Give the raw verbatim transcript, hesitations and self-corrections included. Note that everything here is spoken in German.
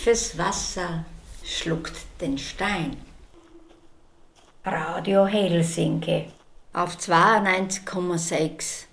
tiefes Wasser schluckt den Stein. Radio Helsinki auf zweiundneunzig Komma sechs.